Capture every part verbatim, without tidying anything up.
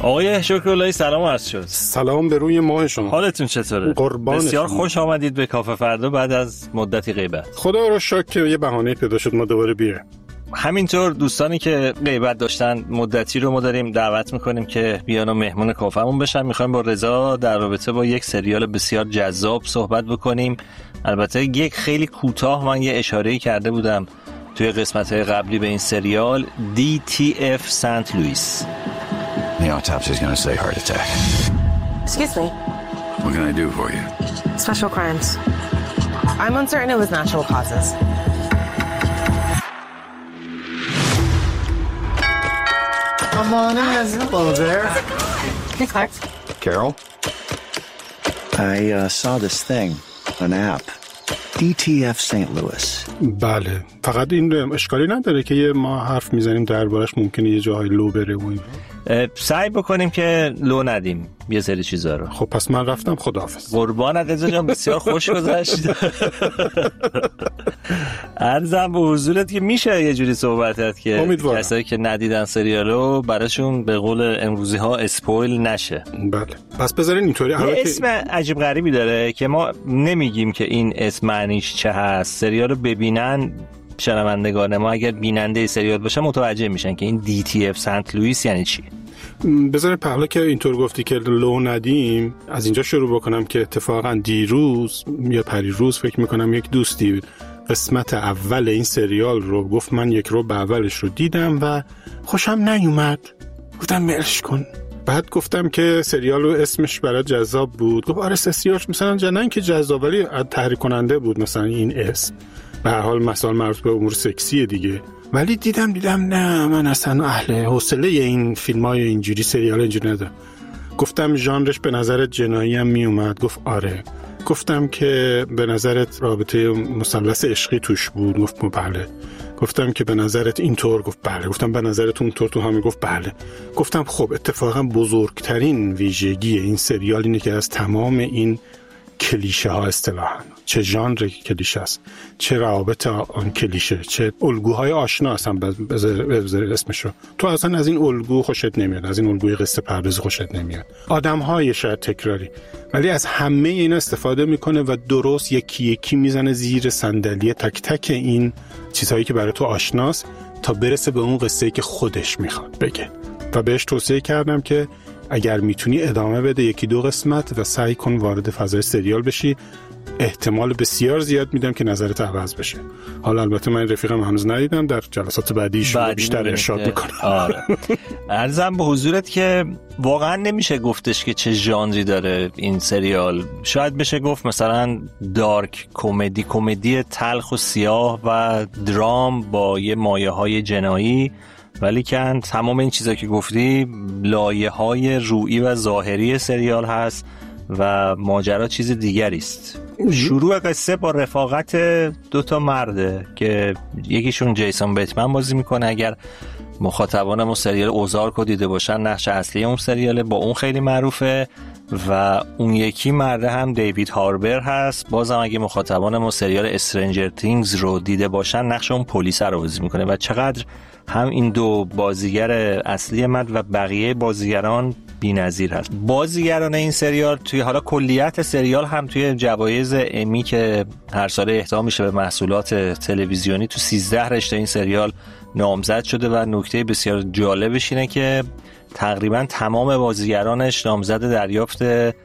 آقای شکراللهی سلام عرض شد. سلام به روی ماه شما. حالتون چطوره؟ قربان بسیار شما. خوش آمدید به کافه فردا بعد از مدتی غیبت. خدا رو شکر که یه بهانه پیدا شد ما دوباره بیایم. همینطور دوستانی که غیبت داشتن مدتی رو ما داریم دعوت میکنیم که بیان و مهمون کافهمون بشن. میخوایم با رضا در رابطه با یک سریال بسیار جذاب صحبت بکنیم. البته یک خیلی کوتاه من یه اشاره‌ای کرده بودم توی قسمت‌های قبلی به این سریال دی تی اف سنت لوئیس. The autopsy is going to say heart attack. Excuse me. What can I do for you? Special crimes. I'm uncertain it was natural causes. Come on in. Hello there. Hey, Clark. Carol? I uh, saw this thing, an app, دی تی اف Saint Louis. بله، فقط این اشکالی نداره که یه ما حرف میزنیم دربارش ممکنه یه جاهای لو بره و این. سعی بکنیم که لو ندیم یه سری چیزا رو. خب پس من رفتم، خداحافظ. قربانت رضا جان، بسیار خوش گذشت. عرضم به حضورت که میشه یه جوری صحبت که امیدوارم کسایی که ندیدن سریالو براشون به قول امروزی ها اسپویل نشه. بله، پس بذارین اینطوری. یه اسم عجیب غریبی داره که ما نمیگیم که این اسم معنیش چه هست. سریالو ببینن شنوندگان ما اگر بیننده سریال باشن متوجه میشن که این دی تی اف سنت لوئیس یعنی چی. بذارید پهلا که اینطور گفتی که لو ندیم از اینجا شروع بکنم که اتفاقا دیروز یا پریروز فکر میکنم یک دوستی قسمت اول این سریال رو گفت، من یک رو به اولش رو دیدم و خوشم نیومد، گفتم ملش کن. بعد گفتم که سریال رو اسمش برای جذاب بود، گفت آره سریالش مثلا جنن که جذاب ولی تحریک کننده بود مثلا این اسم، به هر حال مثلا مربوط به امور سکسی دیگه. ولی دیدم دیدم نه، من اصلا اهل حوصله این فیلمای اینجوری سریال اینجوری ندارم. گفتم ژانرش به نظرت جنایی هم می اومد؟ گفت آره. گفتم که به نظرت رابطه مثلث عشقی توش بود؟ گفت بله. گفتم که به نظرت اینطور؟ گفت بله. گفتم به نظرت اونطور تو همین؟ گفت بله. گفتم خب اتفاقا بزرگترین ویژگی این سریال اینه که از تمام این کلیشه ها اصطلاحاً، چه ژانر کلیشه است، چه روابط آن کلیشه، چه الگوهای آشنا هستن، بذارید اسمش رو، تو اصلا از این الگو خوشت نمیاد، از این الگوی قصه پردازی خوشت نمیاد، آدم‌های شاید تکراری، ولی از همه اینا استفاده میکنه و درست یکی یکی میزنه زیر صندلی تک تک این چیزهایی که برای تو آشناست تا برسه به اون قصه‌ای که خودش میخواد بگه. و بهش توصیه کردم که اگر میتونی ادامه بده یکی دو قسمت و سعی کن وارد فضای سریال بشی، احتمال بسیار زیاد میدم که نظرت عوض بشه. حالا البته من رفیقم هنوز ندیدم، در جلسات بعدی شما بیشتر ارشاد میکنم. آره. عرضم به حضورت که واقعا نمیشه گفتش که چه ژانری داره این سریال. شاید بشه گفت مثلا دارک کمدی، کمدی تلخ و سیاه و درام با یه مایه‌های جنایی، ولی که تمام این چیزا که گفتی لایه‌های رویی و ظاهری سریال هست و ماجرا چیز دیگری است. شروع قصه با رفاقت دو تا مرده که یکیشون جیسون بیتمن بازی میکنه، اگر مخاطبان ما سریال اوزارک رو دیده باشن نقش اصلی اون سریاله، با اون خیلی معروفه، و اون یکی مرده هم دیوید هاربر هست، بازم اگه مخاطبان ما سریال استرنجر تینگز رو دیده باشن نقش اون پلیس رو بازی میکنه و چقدر هم این دو بازیگر اصلی مرد و بقیه بازیگران بی‌نظیر هست. بازیگران این سریال توی حالا کلیت سریال هم توی جوایز امی که هر ساله اهدا میشه به محصولات تلویزیونی تو سیزده رشته این سریال نامزد شده و نکته بسیار جالبش اینه که تقریبا تمام بازیگرانش نامزد دریافت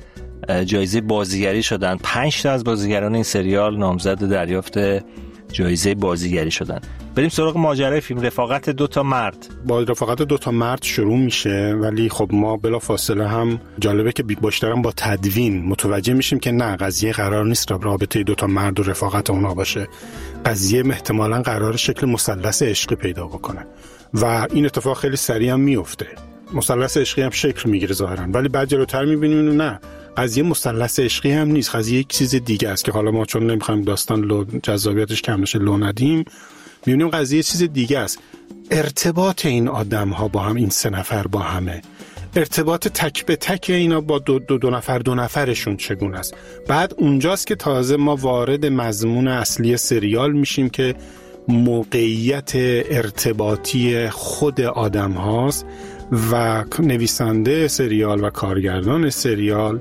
جایزه بازیگری شدن. پنج تا از بازیگران این سریال نامزد دریافت جایزه بازیگری شدن. بریم سراغ ماجرای فیلم. رفاقت دو تا مرد. با رفاقت دو تا مرد شروع میشه، ولی خب ما بلا فاصله هم جالبه که بیشترم با تدوین متوجه میشیم که نه، قضیه قرار نیست رابطه دو تا مرد و رفاقت اونا باشه. قضیه احتمالاً قرار شکل مثلث عشقی پیدا بکنه و این اتفاق خیلی سریع هم میفته. مثلث عشقی هم شکل میگیره ظاهرا، ولی بعد جلوتر میبینیم نه، قضیه مثلث عشقی هم نیست، قضیه یک چیز دیگه است که حالا ما چون نمیخوایم داستان لو جذابیتش کم بشه لو ندیم، میبینیم قضیه چیز دیگه است. ارتباط این آدم ها با هم، این سه نفر با همه، ارتباط تک به تک اینا با دو, دو, دو نفر دو نفرشون چگونه است. بعد اونجاست که تازه ما وارد مضمون اصلی سریال میشیم که موقعیت ارتباطی خود آدم هاست و نویسنده سریال و کارگردان سریال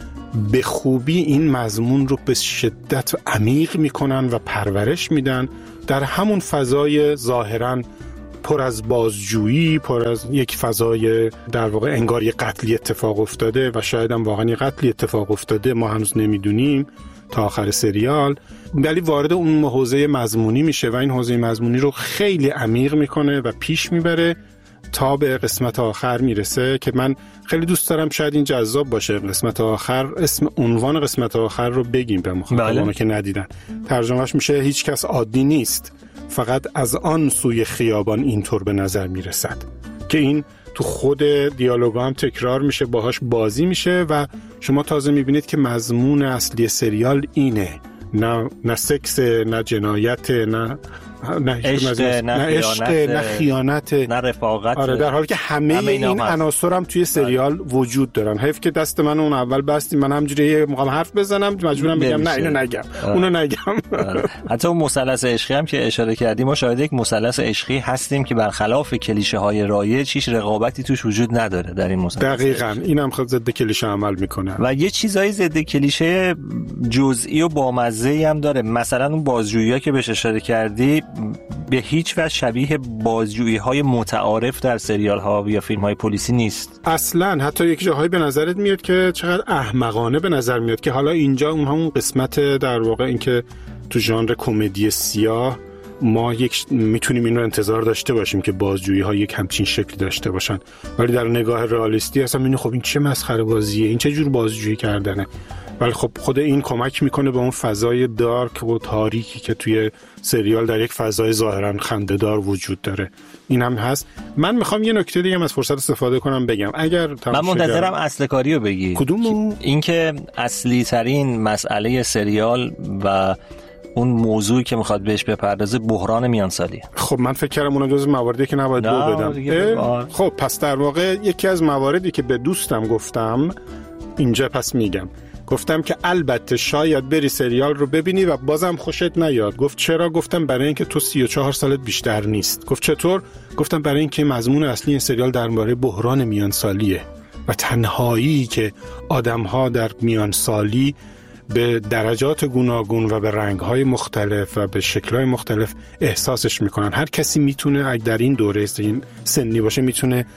به خوبی این مضمون رو به شدت عمیق میکنن و پرورش میدن در همون فضای ظاهراً پر از بازجویی، پر از یک فضای در واقع انگار یک قتلی اتفاق افتاده و شاید هم واقعا یک قتلی اتفاق افتاده، ما هنوز نمیدونیم تا آخر سریال، ولی وارد اون حوزه مضمونی میشه و این حوزه مضمونی رو خیلی عمیق میکنه و پیش میبره تا به قسمت آخر میرسه که من خیلی دوست دارم، شاید این جذاب باشه. قسمت آخر، اسم عنوان قسمت آخر رو بگیم به مخاطبان که ندیدن. ترجمهش میشه هیچ کس عادی نیست، فقط از آن سوی خیابان اینطور به نظر میرسد، که این تو خود دیالوگ هم تکرار میشه، باهاش بازی میشه و شما تازه میبینید که مضمون اصلی سریال اینه، نه نه سکس، نه جنایت، نه نه عشق، نه, نه عشق، نه خیانت، نه رفاقت. آره، در حالی که همه, همه این عناصر هم توی سریال وجود دارن. حیف که دست من اون اول بستی، من همجوری موقع حرف بزنم مجبورم بگم نه اینو نگم، آره. اونو نگم. آره. حتی اون مثلث عشقی هم که اشاره کردیم، ما شاهد یک مثلث عشقی هستیم که برخلاف کلیشه های رایج هیچ رقابتی توش وجود نداره در این مثلث. دقیقاً اینم خود ضد کلیشه عمل میکنه و یه چیزای ضد کلیشه جزئی و بامزه‌ای هم داره. مثلا اون بازجویی‌ها که بهش اشاره کردی به هیچ وجه شبیه بازجویی‌های متعارف در سریال‌ها یا فیلم‌های پلیسی نیست اصلاً. حتی یک جاهایی به نظرت میاد که چقدر احمقانه به نظر میاد که حالا اینجا اون همون قسمت در واقع این که تو ژانر کمدی سیاه ما یک میتونیم این رو انتظار داشته باشیم که بازجویی‌ها یک همچین شکلی داشته باشن، ولی در نگاه رئالیستی اصلا میبینی خب این چه مسخره بازیه، این چه جور بازجویی کردنه. ولی خب خود این کمک میکنه به اون فضای دارک و تاریکی که توی سریال در یک فضای ظاهرا خنده‌دار وجود داره. این هم هست. من میخوام یه نکته دیگه از فرصت استفاده کنم بگم. اگر من منتظرم اصل کاری رو بگی. کدومو؟ این که اصلی ترین مسئله سریال و اون موضوعی که میخواد بهش بپردازه بحران میانسالی. خب من فکر کردم اون جزء مواردی که نباید دو بدم. خب پس در واقع یکی از مواردی که به دوستم گفتم اینجا پس میگم. گفتم که البته شاید بری سریال رو ببینی و بازم خوشت نیاد. گفت چرا؟ گفتم برای اینکه تو سی و چهار سالت بیشتر نیست. گفت چطور؟ گفتم برای اینکه مضمون اصلی این سریال درباره بحران میانسالیه و تنهایی که آدم‌ها در میانسالی به درجات گوناگون و به رنگ‌های مختلف و به شکل‌های مختلف احساسش میکنن. هر کسی میتونه اگه در این دوره این سنی باشه میتونه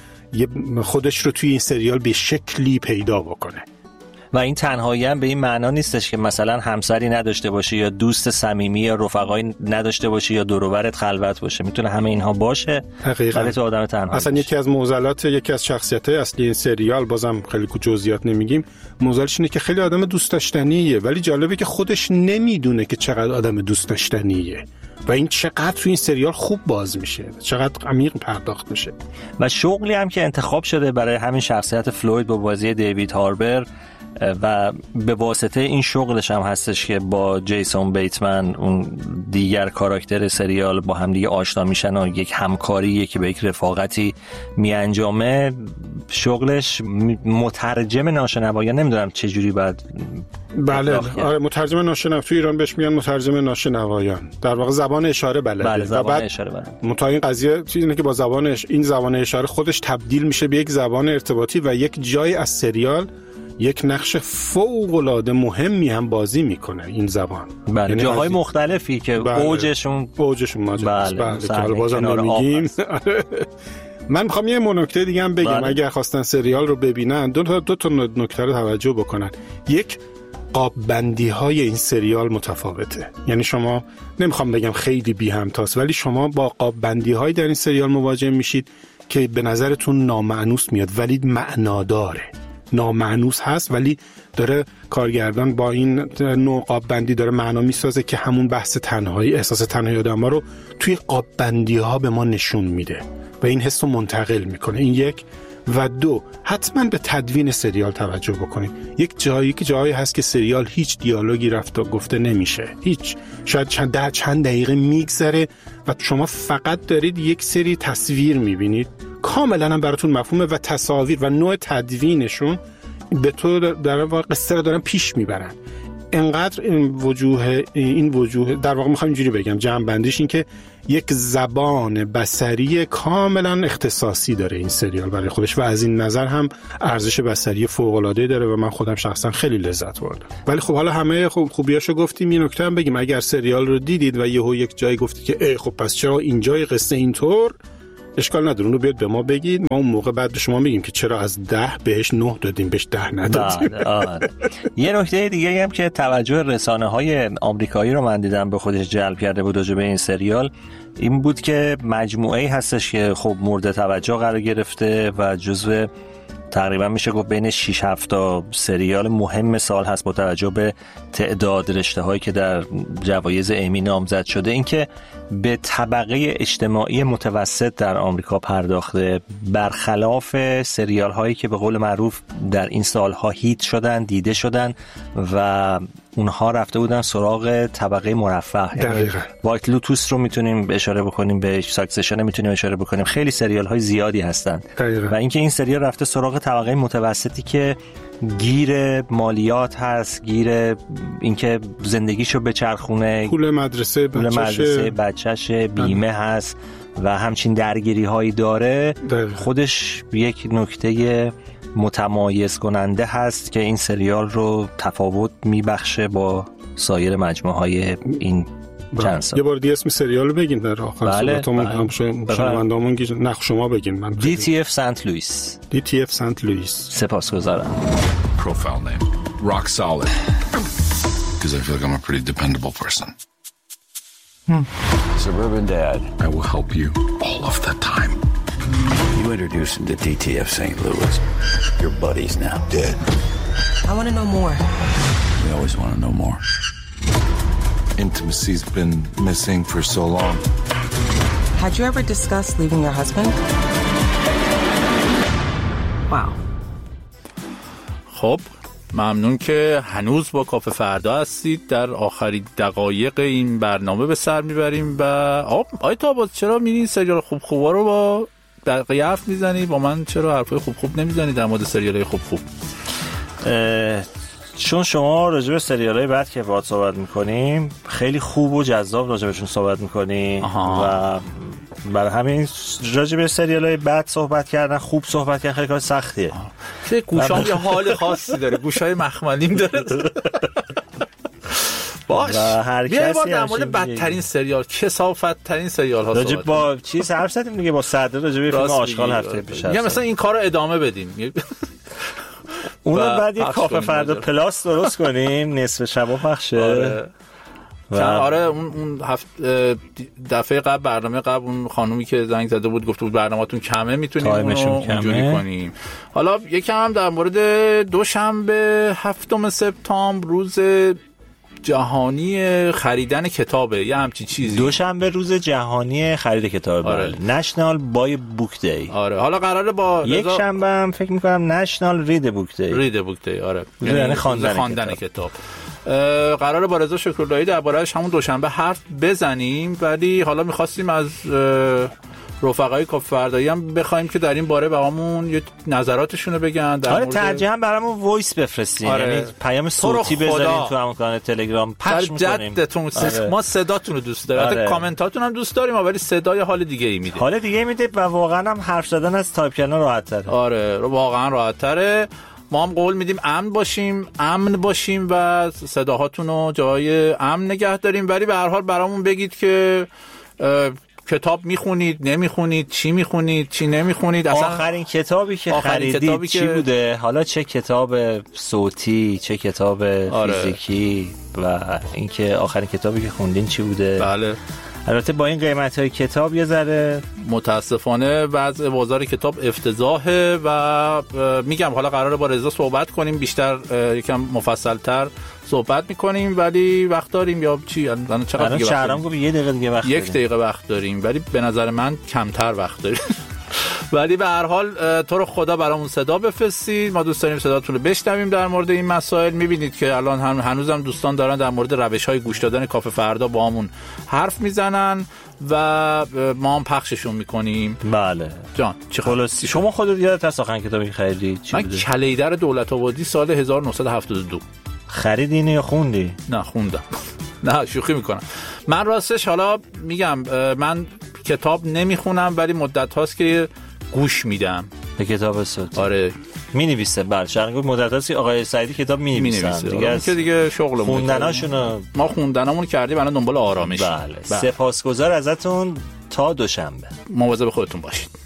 خودش رو توی این سریال به شکلی پیدا بکنه. و این تنهایی هم به این معنا نیستش که مثلا همسری نداشته باشی یا دوست صمیمی یا رفقایی نداشته باشی یا دور و برت خلوت باشه. میتونه همه اینها باشه ولی تو آدم تنها اصلا باشه. یکی از معضلات یکی از شخصیت‌های اصلی این سریال، بازم خیلی جزئیات نمیگیم، معضلش اینه که خیلی آدم دوست داشتنیه ولی جالبه که خودش نمیدونه که چقدر آدم دوست داشتنیه و این چقدر تو این سریال خوب باز میشه، چقدر عمیق پرداخت میشه. و شغلی هم که انتخاب شده برای همین شخصیت فلوید با بازی دیوید هاربر و به واسطه این شغلش هم هستش که با جیسون بیتمن اون دیگر کاراکتر سریال با هم دیگه آشنا میشن و یک همکاریه که به یک رفاقتی می انجامه. شغلش مترجم ناشنوایان، نمیدونم چه جوری بعد بله آره مترجم ناشنوا، تو ایران بهش میگن مترجم ناشنوایان، در واقع زبان اشاره بلده. بله زبان اشاره بلده. متا این قضیه چیزی اینه که با زبان اش... این زبان اشاره خودش تبدیل میشه به یک زبان ارتباطی و یک جای از سریال یک نقش فوق‌العاده مهمی هم بازی میکنه این زبان. بله یعنی جاهای مختلفی که بله. اوجشون اوجشون ماجراست. بله, بله. که حالا بازم نمیگیم. من میخوام یه نکته دیگه هم بگم. بله. اگر خواستن سریال رو ببینن دو تا دو تا نکته رو توجه بکنن. یک، قاب بندی های این سریال متفاوته. یعنی شما، نمیخوام بگم خیلی بی همتاست، ولی شما با قاب بندی های در این سریال مواجه میشید که به نظرتون نامعنوس میاد ولی معناداره. نامعنوس هست ولی داره کارگردان با این نوع قاب بندی داره معنا میسازه که همون بحث تنهایی، احساس تنهایی آدم‌ها رو توی قاب بندی ها به ما نشون میده و این حس رو منتقل میکنه. این یک. و دو، حتما به تدوین سریال توجه بکنید. یک جایی که جایی هست که سریال هیچ دیالوگی رفت و گفته نمیشه، هیچ، شاید چند ده چند دقیقه میگذره و شما فقط دارید یک سری تصویر میبینید، کاملا هم براتون مفهومه و تصاویر و نوع تدوینشون به تو در واقع قصه رو دارن پیش میبرن. انقدر این وجوه این وجوه در واقع میخوام اینجوری بگم، جمع بندیش این که یک زبان بصری کاملا اختصاصی داره این سریال برای خودش و از این نظر هم ارزش بصری فوق‌العاده‌ای داره و من خودم شخصا خیلی لذت بردم. ولی خب حالا همه خوب خوبیاشو گفتیم، یه نکته هم بگیم، اگر سریال رو دیدید و یهو یک جایی گفتید که ای خب پس چرا اینجای قصه اینطور، اشکال نداره، اونو بیاد به ما بگید، ما اون موقع بعد به شما میگیم که چرا از ده بهش نه دادیم، بهش ده ندادیم. آره. یه نکته دیگه هم که توجه رسانه‌های آمریکایی رو من دیدم به خودش جلب کرده بود راجع به این سریال، این بود که مجموعه‌ای هستش که خب مورد توجه قرار گرفته و جزو تقریبا میشه گفت بین شش هفت تا سریال مهم سال هست با توجه به تعداد رشته هایی که در جوایز امی نامزد شده. این که به طبقه اجتماعی متوسط در آمریکا پرداخته، برخلاف سریال هایی که به قول معروف در این سالها هیت شدن، دیده شدن و اونها رفته بودن سراغ طبقه مرفه. دقیقاً. وایت لوتوس رو میتونیم اشاره بکنیم، به ساکسشن میتونیم اشاره بکنیم، خیلی سریال های زیادی هستن. دقیقاً. و اینکه این سریال رفته سراغ طبقه متوسطی که گیر مالیات هست، گیر اینکه زندگیشو بچرخونه، پول مدرسه پول مدرسه بچه‌ش، بیمه هست و همچین درگیری هایی داره. دقیقا. خودش یک نکته متمایز کننده هست که این سریال رو تفاوت میبخشه با سایر مجموعه های این چند سال. یه بار دیگه اسم سریال رو بگین در آخر بله. صحبتمون، هم شنوندامون گیج نه شما بگین. من دی تی اف سنت لوئیس. دی تی اف سنت لوئیس. سپاسگزارم. Profile name. Rock solid. Because I feel like I'm a pretty dependable person. Hmm. Suburban Dad. I will help you all of the time. You introduced him to D T F Saint Louis. Your buddy's now dead. I want to know more. We always want to know more. Intimacy's been missing for so long. Had you ever discussed leaving your husband? Wow. خب ممنون که هنوز با کافه فردا هستید. در آخرین دقایق این برنامه به سر میبریم و آب آی تاباز چرا میرین سریال خوب خوبا رو با دقیقه حرف میزنی، با من چرا حرفای خوب خوب نمیزنی در مورد سریالای خوب خوب؟ چون شما راجع به سریالای بعد که باهات صحبت میکنیم خیلی خوب و جذاب راجع بهشون صحبت میکنی و برای همین راجع به سریالای بعد صحبت کردن، خوب صحبت کردن خیلی کار سختیه. چه گوشام یه حال خاصی داره، گوشای مخملیم داره. باش بیا بار در مورد بدترین سریال، کثافت ترین سریال ها راجع با چیز حرف زدیم دیگه، با صدر راجع به فیلم آشغال هفته پیش. میگم مثلا این کارو ادامه بدیم، اونو بعد یه کافه فردا پلاس درست کنیم نصف شبا پخشه. آره. و آره اون اون هفت دفعه قبل برنامه قبل اون خانومی که زنگ زده بود گفته بود برنامه‌تون کمه، میتونیم اونو اونجوری کنیم. حالا یکم هم در مورد دوشنبه هفتم سپتامبر روز جهانی خریدن کتابه، یه همچی چیزی. دوشنبه روز جهانی خرید کتاب. آره. نشنال بای بوک دی. آره حالا قراره با یک رضا... شنبه هم فکر می‌کنم نشنال رید بوک دی. رید بوک دی آره. یعنی خواندن, خواندن کتاب. کتاب. قراره با رضا شکراللهی درباره‌اش همون دوشنبه حرف بزنیم، ولی حالا می‌خواستیم از رفقای کافه فردایی هم بخوایم که در این باره برامون یه نظراتشون رو بگن. در آره مورد ترجیحاً برامون وایس بفرستین. آره. یعنی پیام صوتی بذارین تو همون کانال تلگرام پخش می‌کنیم. جدتون آره. ما صداتون رو دوست داریم. آره. کامنتاتون هم دوست داریم ولی صدای حال دیگه‌ای میده. حال دیگه میده و واقعاً هم حرف زدن از تایپ کردن راحت‌تره. آره واقعاً راحت‌تره. ما هم قول میدیم امن باشیم، امن باشیم و صداهاتون رو جای امن نگه داریم، ولی به هر حال برامون بگید که کتاب میخونید، نمیخونید، چی میخونید، چی نمیخونید. اصلا آخرین کتابی که خریدید کتابی چی که... بوده؟ حالا چه کتاب صوتی، چه کتاب آره. فیزیکی و اینکه آخرین کتابی که خوندین چی بوده؟ بله. البته با این قیمت‌های کتاب یه ذره متاسفانه وضع بازار کتاب افتضاحه و میگم حالا قراره با رضا صحبت کنیم، بیشتر یکم مفصل‌تر صحبت میکنیم، ولی وقت داریم یا چی؟ الان چقدر دیگه وقت داریم؟ گفت یه دقیقه دیگه وقت یک دقیقه وقت داریم، ولی به نظر من کمتر وقت داریم. ولی به هر حال تو رو خدا برامون صدا بفرستید، ما دوست داریم صداتون رو بشنویم در مورد این مسائل. میبینید که الان هم هنوزم دوستان دارن در مورد روش‌های گوش دادن کافه فردا با همون حرف میزنن و ما هم پخششون میکنیم. بله جان چی خلاص شما خودت یادت هست آخرین کتابی خریدی چی من بوده؟ کلیدر دولت آبادی سال هزار و نهصد و هفتاد و دو. خریدی اینو یا خوندی؟ نه خوندم. نه شوخی میکنم. من راستش حالا میگم من کتاب نمیخونم ولی مدت هاست که گوش میدم به کتاب صوتی. آره می نویسه. بله شرق مدت هاست آقای سعیدی کتاب می نویسن دیگه از... که دیگه شغلمون خوندناشونو ما خوندنامون کردیم الان دنبال آرامش. بله, بله. سپاسگزار ازتون تا دوشنبه. مواظب خودتون باشید.